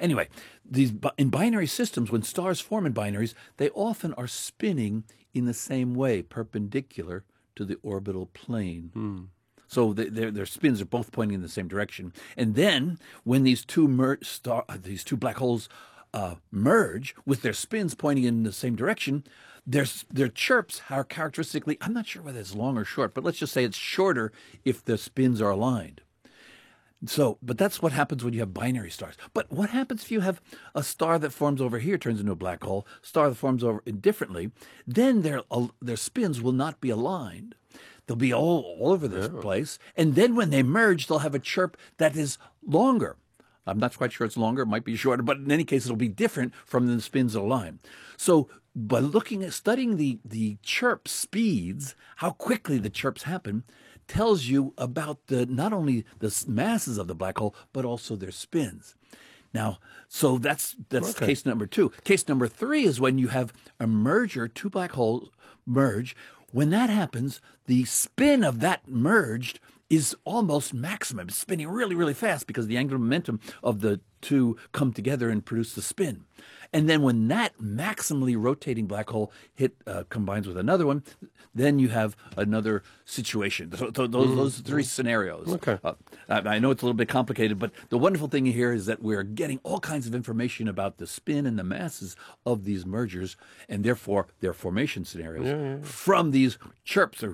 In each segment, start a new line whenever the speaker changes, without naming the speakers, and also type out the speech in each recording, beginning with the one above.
Anyway, in binary systems, when stars form in binaries, they often are spinning in the same way, perpendicular to the orbital plane. So their spins are both pointing in the same direction. And then when these two black holes merge with their spins pointing in the same direction, their chirps are characteristically, I'm not sure whether it's long or short, but let's just say it's shorter if the spins are aligned. So, but that's what happens when you have binary stars. But what happens if you have a star that forms over here, turns into a black hole, star that forms over differently? Then their spins will not be aligned. They'll be all over this place. And then when they merge, they'll have a chirp that is longer. I'm not quite sure it's longer. It might be shorter. But in any case, it'll be different from the spins aligned. So by studying the chirp speeds, how quickly the chirps happen, tells you about not only the masses of the black hole, but also their spins. Now, so that's case number 2. Case number 3 is when you have a merger, two black holes merge. When that happens, the spin of that merged is almost maximum. It's spinning really, really fast because the angular momentum of the two come together and produce the spin. And then when that maximally rotating black hole combines with another one, then you have another situation. So those 3 scenarios.
Okay.
I know it's a little bit complicated, but the wonderful thing here is that we're getting all kinds of information about the spin and the masses of these mergers, and therefore their formation scenarios from these chirps.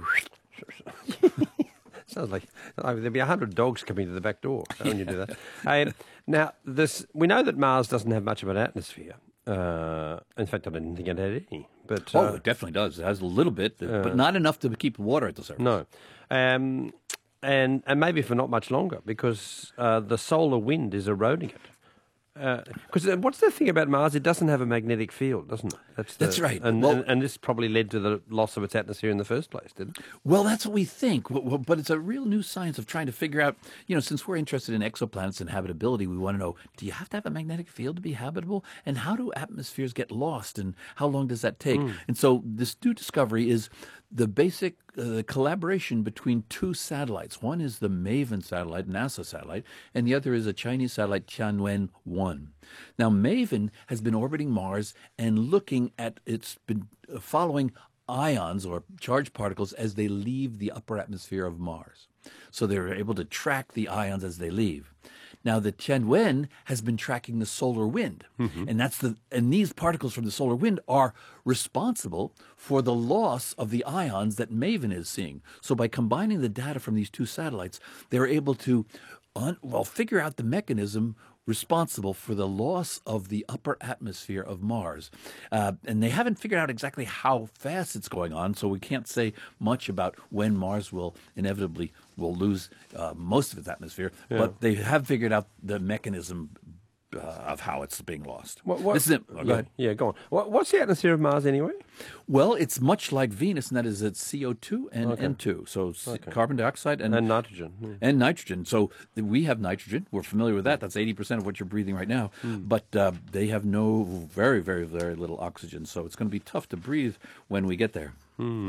Sounds like there'd be 100 dogs coming to the back door when you do that. Now, we know that Mars doesn't have much of an atmosphere. In fact, I didn't think it had any. But
it definitely does. It has a little bit, but not enough to keep water at the surface.
No. And maybe for not much longer, because the solar wind is eroding it. Because what's the thing about Mars? It doesn't have a magnetic field, doesn't it?
That's right.
And this probably led to the loss of its atmosphere in the first place, didn't it?
Well, that's what we think. But it's a real new science of trying to figure out, since we're interested in exoplanets and habitability, we want to know, do you have to have a magnetic field to be habitable? And how do atmospheres get lost? And how long does that take? And so this new discovery is the basic collaboration between 2 satellites. One is the MAVEN satellite, NASA satellite, and the other is a Chinese satellite, Tianwen-1. Now, MAVEN has been orbiting Mars and it's been following ions or charged particles as they leave the upper atmosphere of Mars. So they're able to track the ions as they leave. Now, the Tianwen has been tracking the solar wind, and these particles from the solar wind are responsible for the loss of the ions that MAVEN is seeing. So by combining the data from these 2 satellites, they're able to figure out the mechanism responsible for the loss of the upper atmosphere of Mars. And they haven't figured out exactly how fast it's going on, so we can't say much about when Mars will inevitably lose most of its atmosphere. Yeah. But they have figured out the mechanism of how it's being lost. This is it. Oh, go ahead.
Yeah, go on. What's the atmosphere of Mars anyway?
Well, it's much like Venus, and that is it's CO2 and N2, so carbon dioxide and
nitrogen.
And nitrogen. So we have nitrogen. We're familiar with that. That's 80% of what you're breathing right now. But they have very, very, very little oxygen, so it's going to be tough to breathe when we get there.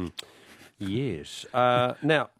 Yes. Now,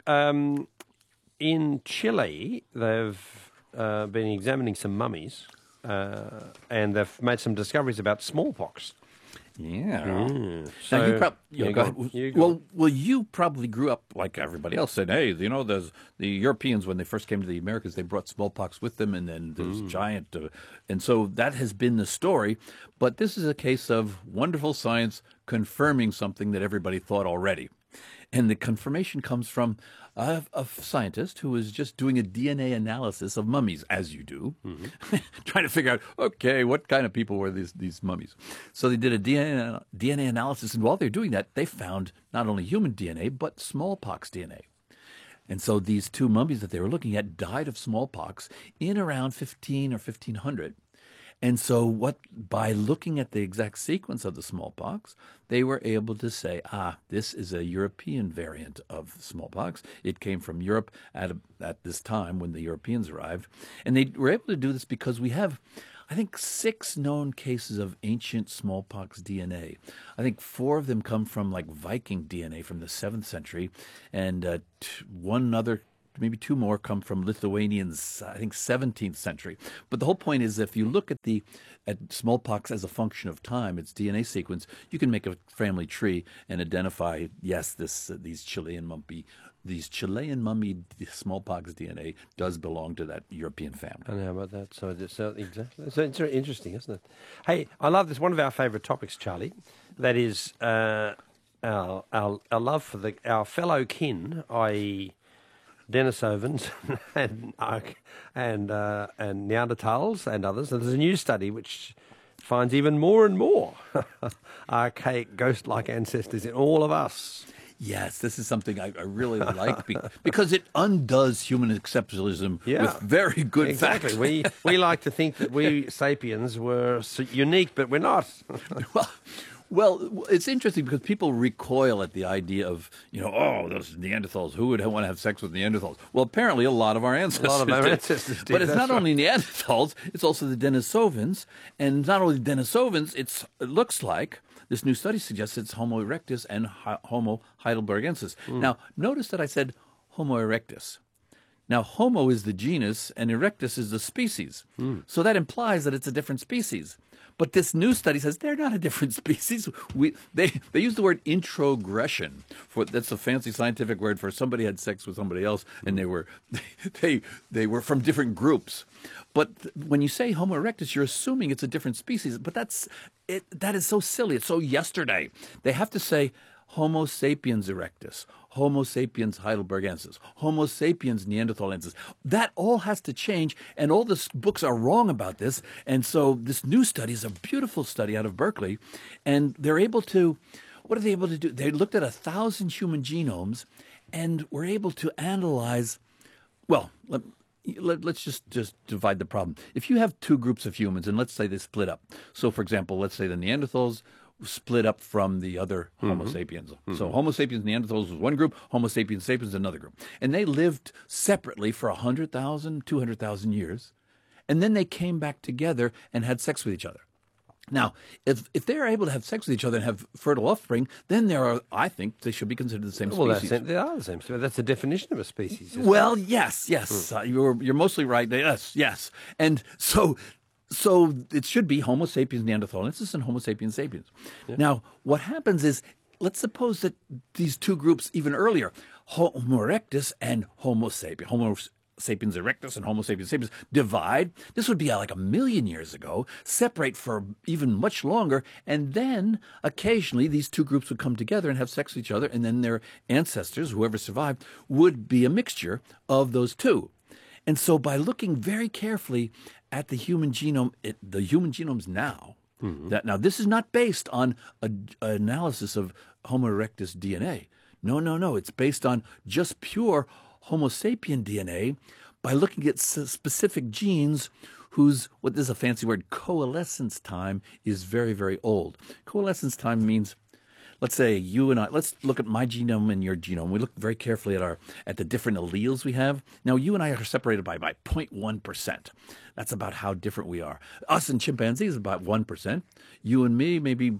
in Chile, they've been examining some mummies. And they've made some discoveries about smallpox.
Yeah.
So,
now go ahead. Well, you probably grew up like everybody else, saying, "Hey, there's the Europeans when they first came to the Americas, they brought smallpox with them, and then there's giant." And so that has been the story. But this is a case of wonderful science confirming something that everybody thought already. And the confirmation comes from a scientist who was just doing a DNA analysis of mummies, as you do, trying to figure out, okay, what kind of people were these mummies? So they did a DNA analysis, and while they're doing that, they found not only human DNA, but smallpox DNA. And so these 2 mummies that they were looking at died of smallpox in around 15 or 1500. And so by looking at the exact sequence of the smallpox, they were able to say, this is a European variant of smallpox. It came from Europe at this time when the Europeans arrived. And they were able to do this because we have, I think, 6 known cases of ancient smallpox DNA. I think 4 of them come from like Viking DNA from the 7th century, and one other maybe two more come from Lithuanians, I think 17th century. But the whole point is, if you look at smallpox as a function of time, its DNA sequence, you can make a family tree and identify, yes, these Chilean mummy smallpox DNA does belong to that European family.
And how about that? So exactly. So it's very interesting, isn't it? Hey, I love this. One of our favourite topics, Charlie, that is our love for our fellow kin, i.e., Denisovans and Neanderthals and others. And there's a new study which finds even more and more archaic ghost-like ancestors in all of us.
Yes, this is something I really like because it undoes human exceptionalism with very good facts.
We like to think that we sapiens were unique, but we're not.
Well, it's interesting because people recoil at the idea of, those Neanderthals, who would want to have sex with Neanderthals? Well, apparently a lot of our ancestors did. But it's not only Neanderthals, it's also the Denisovans. And not only Denisovans, it looks like, this new study suggests it's Homo erectus and Homo heidelbergensis. Now, notice that I said Homo erectus. Now, Homo is the genus and erectus is the species. So that implies that it's a different species. But this new study says they're not a different species. They use the word introgression. That's a fancy scientific word for somebody had sex with somebody else, and they were from different groups. But when you say Homo erectus, you're assuming it's a different species. But that is so silly. It's so yesterday. They have to say Homo sapiens erectus, Homo sapiens heidelbergensis, Homo sapiens neanderthalensis. That all has to change, and all the books are wrong about this. And so this new study is a beautiful study out of Berkeley, and they're able to, what are they able to do? They looked at 1,000 human genomes and were able to analyze, well, let's just divide the problem. If you have two groups of humans, and let's say they split up. So, for example, let's say the Neanderthals split up from the other Homo sapiens. So Homo sapiens Neanderthals was one group, Homo sapiens sapiens another group. And they lived separately for 100,000, 200,000 years. And then they came back together and had sex with each other. Now, if they're able to have sex with each other and have fertile offspring, then I think they should be considered the same species.
Well, they are the same species. That's the definition of a species.
Well, yes. You're mostly right. Yes. And so it should be Homo sapiens neanderthalensis and Homo sapiens sapiens. Yeah. Now, what happens is, let's suppose that these two groups even earlier, Homo erectus and Homo sapiens erectus and Homo sapiens sapiens divide. This would be like 1 million years ago, separate for even much longer, and then occasionally these two groups would come together and have sex with each other, and then their ancestors, whoever survived, would be a mixture of those two. And so by looking very carefully at the human genome, the human genomes now, now this is not based on an analysis of Homo erectus DNA. No. It's based on just pure Homo sapien DNA by looking at specific genes whose, what is a fancy word, coalescence time is very, very old. Coalescence time means, let's say you and I, let's look at my genome and your genome. We look very carefully at the different alleles we have. Now, you and I are separated by 0.1%. That's about how different we are. Us and chimpanzees about 1%. You and me, maybe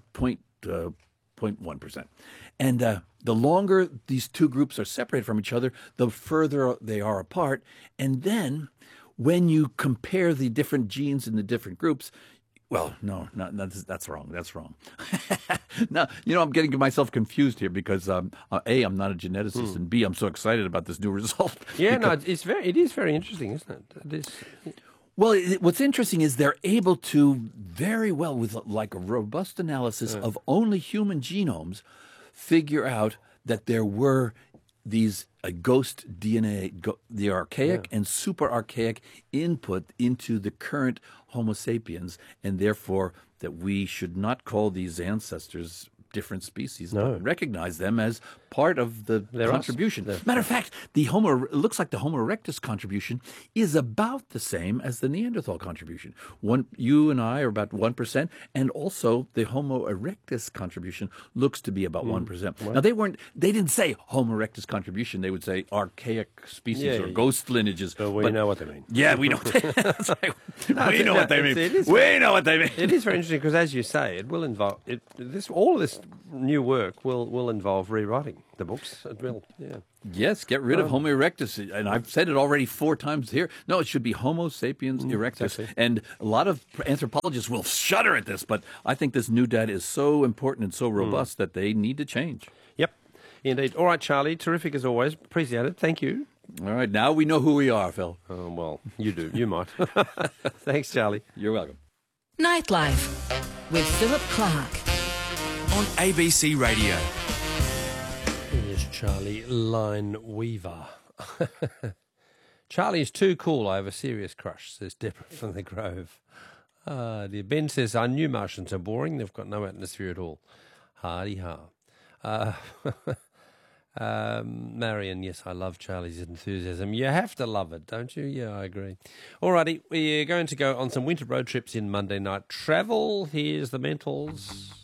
0.1%. And the longer these two groups are separated from each other, the further they are apart. And then when you compare the different genes in the different groups, well, no, that's wrong. That's wrong. Now, I'm getting myself confused here because A, I'm not a geneticist, and B, I'm so excited about this new result.
Yeah, it is very interesting, isn't it? It is.
Well, what's interesting is they're able to very well, with like a robust analysis of only human genomes, figure out that there were these ghost DNA, the archaic and super archaic input into the current Homo sapiens, and therefore that we should not call these ancestors different species, but recognize them as part of the contribution. Matter of fact, it looks like the Homo erectus contribution is about the same as the Neanderthal contribution. You and I are about 1%, and also the Homo erectus contribution looks to be about 1%. Wow. Now, they didn't say Homo erectus contribution. They would say archaic species or ghost lineages.
So we know what they mean.
Yeah, we know what they mean. We know what they mean. We know what they mean.
It is very interesting because, as you say, it will involve all of this new work will involve rewriting the books. It will, yeah.
Yes, get rid of Homo erectus. And I've said it already 4 times here. No, it should be Homo sapiens erectus.
Exactly.
And a lot of anthropologists will shudder at this, but I think this new data is so important and so robust that they need to change.
Yep, indeed. All right, Charlie, terrific as always. Appreciate it. Thank you.
All right, now we know who we are, Phil.
Well, you do. You might. Thanks, Charlie.
You're welcome.
Nightlife with Philip Clark.
On ABC Radio.
Here's Charlie Line Weaver. Charlie's too cool. I have a serious crush, says Deborah from the Grove. Dear Ben says, I knew Martians are boring. They've got no atmosphere at all. Hardy ha. Marion, yes, I love Charlie's enthusiasm. You have to love it, don't you? Yeah, I agree. Alrighty, we're going to go on some winter road trips in Monday Night Travel. Here's the Mentals.